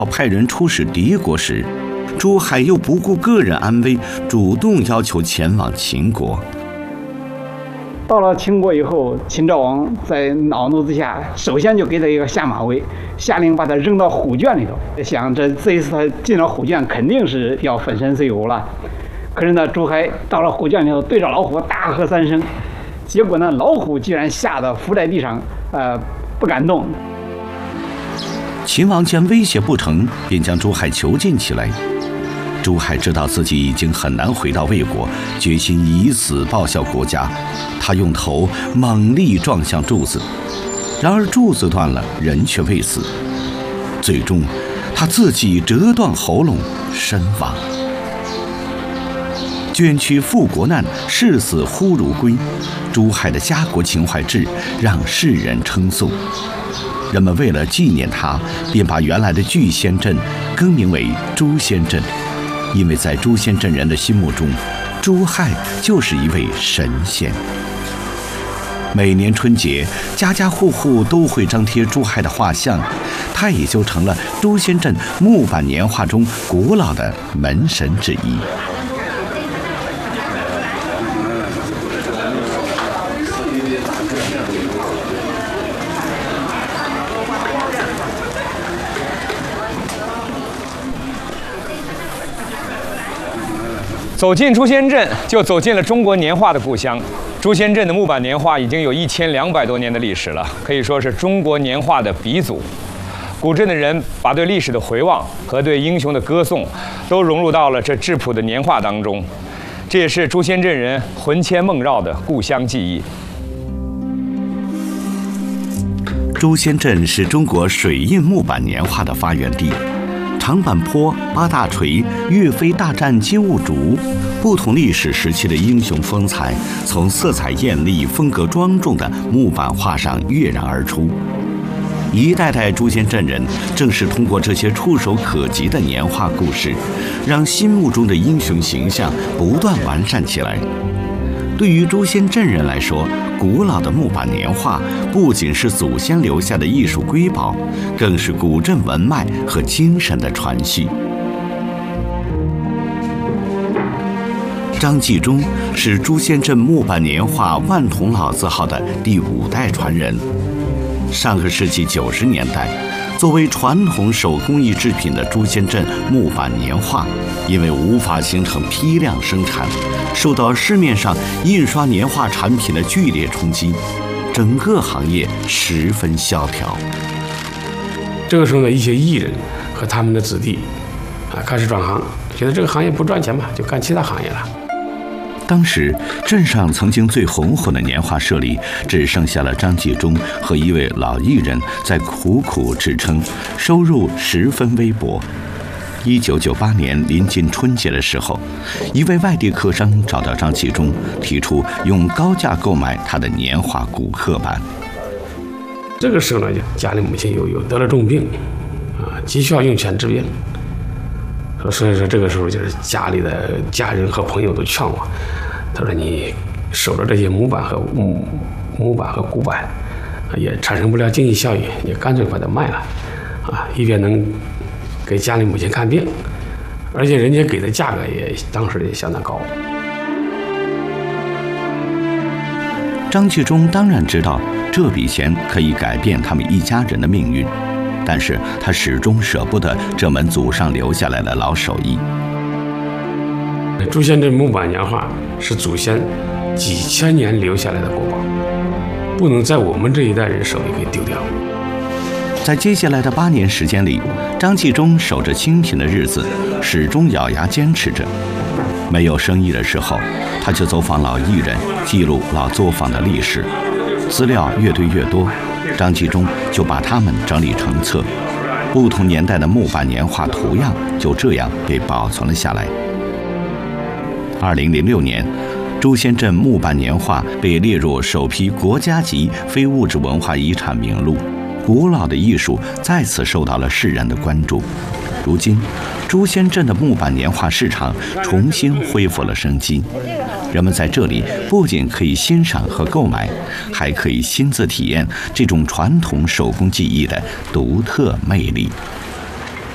派人出使敌国时，朱海又不顾个人安危，主动要求前往秦国。 到了秦国以后，秦昭王在恼怒之下，首先就给他一个下马威，下令把他扔到虎圈里头。想这一次他进了虎圈，肯定是要粉身碎骨了。可是呢，朱海到了虎圈里头，对着老虎大喝3声，结果呢，老虎居然吓得伏在地上，不敢动。 秦王见威胁不成，便将朱海囚禁起来。朱海知道自己已经很难回到魏国，决心以死报效国家。他用头猛力撞向柱子，然而柱子断了，人却未死。最终，他自己折断喉咙身亡。捐躯赴国难，视死忽如归。朱海的家国情怀志让世人称颂。人们为了纪念他，便把原来的聚仙镇更名为朱仙镇，因为在朱仙镇人的心目中，朱亥就是一位神仙。每年春节，家家户户都会张贴朱亥的画像，他也就成了朱仙镇木板年画中古老的门神之一。 走进朱仙镇，就走进了中国年画的故乡。朱仙镇的木板年画已经有1200多年的历史了，可以说是中国年画的鼻祖。古镇的人把对历史的回望和对英雄的歌颂，都融入到了这质朴的年画当中。这也是朱仙镇人魂牵梦绕的故乡记忆。 朱仙镇是中国水印木板年画的发源地。长坂坡、八大锤、岳飞大战金兀术，不同历史时期的英雄风采，从色彩艳丽、风格庄重的木板画上跃然而出。一代代朱仙镇人正是通过这些触手可及的年画故事，让心目中的英雄形象不断完善起来。对于朱仙镇人来说，古老的木板年画不仅是祖先留下的艺术瑰宝，更是古镇文脉和精神的传续。张纪中是朱仙镇木板年画万童老字号的第5代传人。上个世纪90年代，作为传统手工艺制品的朱仙镇木板年画，因为无法形成批量生产，受到市面上印刷年画产品的剧烈冲击，整个行业十分萧条。 这个时候呢，一些艺人和他们的子弟开始转行，觉得这个行业不赚钱嘛，就干其他行业了。 当时镇上曾经最红火的年画社里，只剩下了张纪中和一位老艺人在苦苦支撑，收入十分微薄。1998年临近春节的时候，一位外地客商找到张纪中，提出用高价购买他的年画古刻版。 这个时候呢，家里母亲有得了重病，急需要用钱治病。所以说这个时候就是家里的家人和朋友都劝我，他说你守着这些木板和古板，也产生不了经济效益，你干脆把它卖了，一边能给家里母亲看病，而且人家给的价格也当时也相当高。 张纪中当然知道这笔钱可以改变他们一家人的命运，但是他始终舍不得这门祖上留下来的老手艺。 朱仙镇木板年画是祖先几千年留下来的国宝，不能在我们这一代人手里给丢掉。 在接下来的8年时间里，张纪中守着清贫的日子，始终咬牙坚持着。没有生意的时候，他就走访老艺人，记录老作坊的历史。资料越堆越多，张纪中就把它们整理成册，不同年代的木板年画图样就这样被保存了下来。2006年，朱仙镇木板年画被列入首批国家级非物质文化遗产名录，古老的艺术再次受到了世人的关注。如今，朱仙镇的木板年画市场重新恢复了生机，人们在这里不仅可以欣赏和购买，还可以亲自体验这种传统手工技艺的独特魅力。